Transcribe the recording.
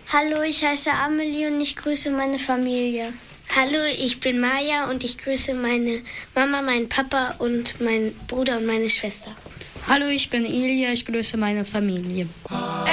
Hallo, ich heiße Amelie und ich grüße meine Familie. Hallo, ich bin Maja und ich grüße meine Mama, meinen Papa und meinen Bruder und meine Schwester. Hallo, ich bin Ilja, ich grüße meine Familie.